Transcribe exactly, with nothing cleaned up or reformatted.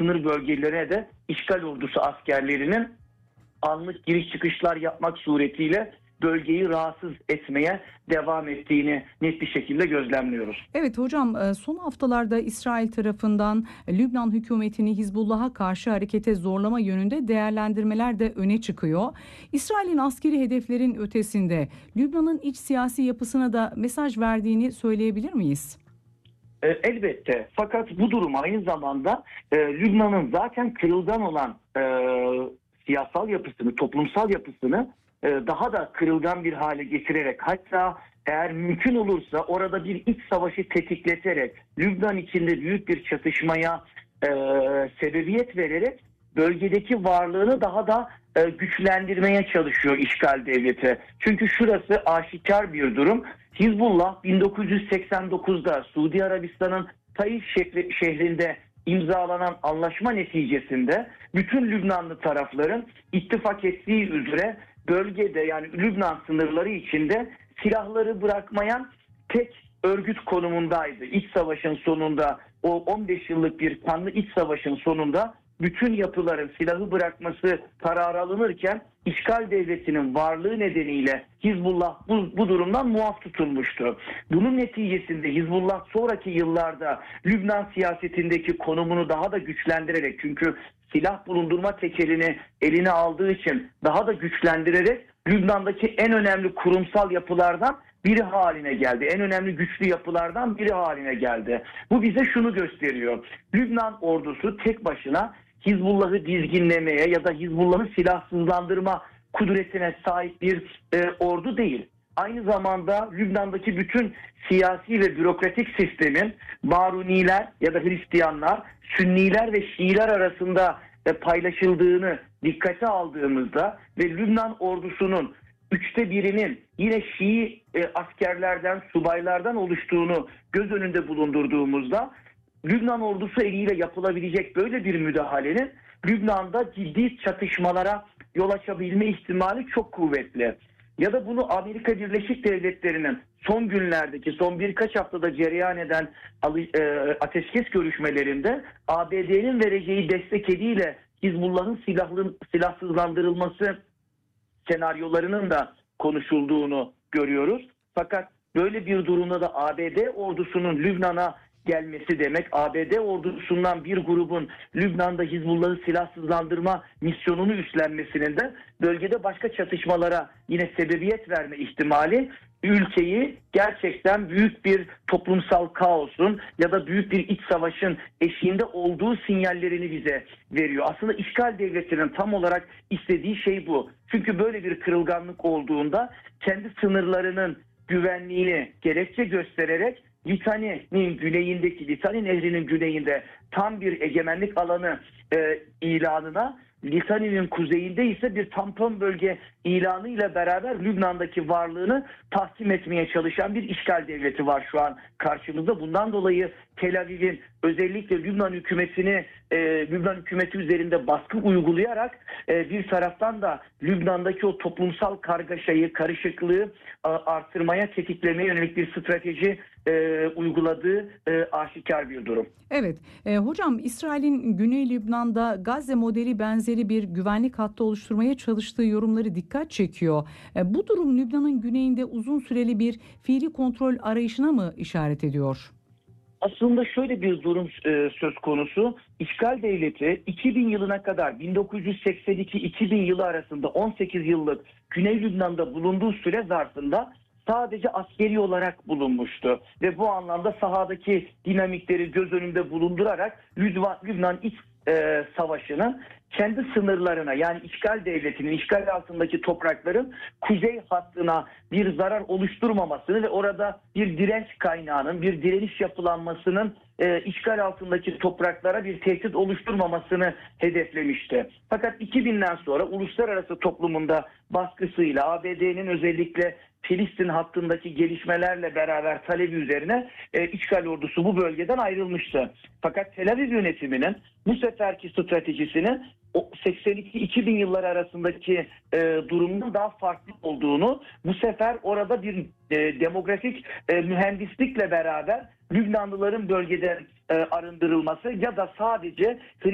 sınır bölgelerine de işgal ordusu askerlerinin anlık giriş çıkışlar yapmak suretiyle bölgeyi rahatsız etmeye devam ettiğini net bir şekilde gözlemliyoruz. Evet hocam, e, son haftalarda İsrail tarafından Lübnan hükümetini Hizbullah'a karşı harekete zorlama yönünde değerlendirmeler de öne çıkıyor. İsrail'in askeri hedeflerin ötesinde Lübnan'ın iç siyasi yapısına da mesaj verdiğini söyleyebilir miyiz? E, Elbette. Fakat bu durum aynı zamanda e, Lübnan'ın zaten kırılgan olan e, siyasal yapısını, toplumsal yapısını e, daha da kırılgan bir hale getirerek, hatta eğer mümkün olursa orada bir iç savaşı tetikleterek, Lübnan içinde büyük bir çatışmaya e, sebebiyet vererek bölgedeki varlığını daha da e, güçlendirmeye çalışıyor işgal devleti. Çünkü şurası aşikar bir durum. Hizbullah bin dokuz yüz seksen dokuzda Suudi Arabistan'ın Taif şehrinde imzalanan anlaşma neticesinde bütün Lübnanlı tarafların ittifak ettiği üzere bölgede, yani Lübnan sınırları içinde silahları bırakmayan tek örgüt konumundaydı. İç savaşın sonunda, o on beş yıllık bir kanlı iç savaşın sonunda bütün yapıların silahı bırakması kararı alınırken işgal devletinin varlığı nedeniyle Hizbullah bu, bu durumdan muaf tutulmuştu. Bunun neticesinde Hizbullah sonraki yıllarda Lübnan siyasetindeki konumunu daha da güçlendirerek, çünkü silah bulundurma tekelini eline aldığı için daha da güçlendirerek Lübnan'daki en önemli kurumsal yapılardan biri haline geldi. En önemli güçlü yapılardan biri haline geldi. Bu bize şunu gösteriyor: Lübnan ordusu tek başına Hizbullah'ı dizginlemeye ya da Hizbullah'ı silahsızlandırma kudretine sahip bir e, ordu değil. Aynı zamanda Lübnan'daki bütün siyasi ve bürokratik sistemin Maruniler ya da Hristiyanlar, Sünniler ve Şiiler arasında e, paylaşıldığını dikkate aldığımızda ve Lübnan ordusunun üçte birinin yine Şii e, askerlerden, subaylardan oluştuğunu göz önünde bulundurduğumuzda, Lübnan ordusu eliyle yapılabilecek böyle bir müdahalenin Lübnan'da ciddi çatışmalara yol açabilme ihtimali çok kuvvetli. Ya da bunu Amerika Birleşik Devletleri'nin son günlerdeki, son birkaç haftada cereyan eden ateşkes görüşmelerinde A B D'nin vereceği destek eliyle Hizbullah'ın silahlı, silahsızlandırılması senaryolarının da konuşulduğunu görüyoruz. Fakat böyle bir durumda da A B D ordusunun Lübnan'a gelmesi demek, A B D ordusundan bir grubun Lübnan'da Hizbullah'ı silahsızlandırma misyonunu üstlenmesinin de bölgede başka çatışmalara yine sebebiyet verme ihtimali ülkeyi gerçekten büyük bir toplumsal kaosun ya da büyük bir iç savaşın eşiğinde olduğu sinyallerini bize veriyor. Aslında işgal devletinin tam olarak istediği şey bu. Çünkü böyle bir kırılganlık olduğunda kendi sınırlarının güvenliğini gerekçe göstererek Litani'nin güneyindeki, Litani Nehri'nin güneyinde tam bir egemenlik alanı e, ilanına, Litani'nin kuzeyinde ise bir tampon bölge ilanı ile beraber Lübnan'daki varlığını tahkim etmeye çalışan bir işgal devleti var şu an karşımızda. Bundan dolayı Tel Aviv'in özellikle Lübnan hükümetini, e, Lübnan hükümeti üzerinde baskı uygulayarak e, bir taraftan da Lübnan'daki o toplumsal kargaşayı, karışıklığı e, artırmaya, tetiklemeye yönelik bir strateji e, uyguladığı e, aşikar bir durum. Evet, e, hocam, İsrail'in Güney Lübnan'da Gazze modeli benzeri bir güvenlik hattı oluşturmaya çalıştığı yorumları dikkat çekiyor. E, bu durum Lübnan'ın güneyinde uzun süreli bir fiili kontrol arayışına mı işaret ediyor? Aslında şöyle bir durum e, söz konusu. İşgal devleti iki bin yılına kadar, bin dokuz yüz seksen iki iki bin yılı arasında on sekiz yıllık Güney Lübnan'da bulunduğu süre zarfında sadece askeri olarak bulunmuştu. Ve bu anlamda sahadaki dinamikleri göz önünde bulundurarak Lübnan iç e, savaşını kendi sınırlarına, yani işgal devletinin işgal altındaki toprakların kuzey hattına bir zarar oluşturmamasını ve orada bir direnç kaynağının, bir direniş yapılanmasının e, işgal altındaki topraklara bir tehdit oluşturmamasını hedeflemişti. Fakat iki binden sonra uluslararası toplumunda baskısıyla, A B D'nin özellikle Filistin hattındaki gelişmelerle beraber talebi üzerine e, işgal ordusu bu bölgeden ayrılmıştı. Fakat Tel Aviv yönetiminin bu seferki stratejisini o seksen iki iki bin yılları arasındaki e, durumun daha farklı olduğunu, bu sefer orada bir e, demografik e, mühendislikle beraber Lübnanlıların bölgeden e, arındırılması ya da sadece